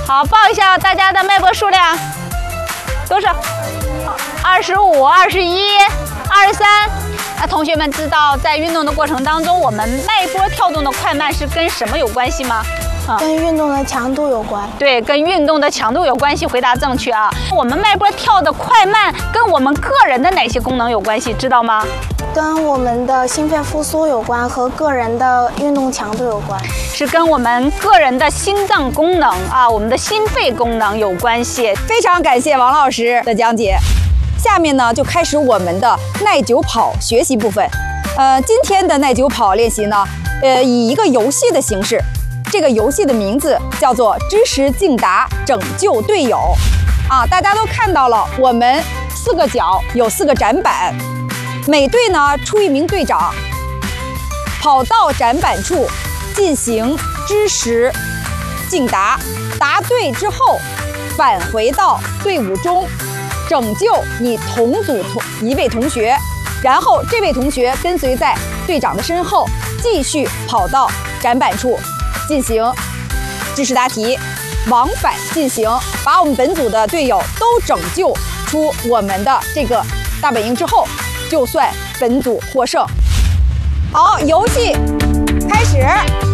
好，报一下大家的脉搏数量，多少？25、21、23。那同学们知道，在运动的过程当中，我们脉搏跳动的快慢是跟什么有关系吗？ 跟运动的强度有关。 对，跟运动的强度有关系，回答正确啊。我们脉搏跳的快慢跟我们个人的哪些功能有关系，知道吗？ 跟我们的心肺复苏有关，和个人的运动强度有关， 是跟我们个人的心脏功能啊，我们的心肺功能有关系。 非常感谢王老师的讲解。下面呢，就开始我们的耐久跑学习部分。今天的耐久跑练习呢，以一个游戏的形式。这个游戏的名字叫做“知识竞答拯救队友”。啊，大家都看到了，我们4个角有4个展板，每队呢出1名队长，跑到展板处进行知识竞答，答对之后返回到队伍中，拯救你同组一位同学，然后这位同学跟随在队长的身后，继续跑到展板处进行知识答题，往返进行，把我们本组的队友都拯救出我们的这个大本营之后，就算本组获胜。好，游戏开始。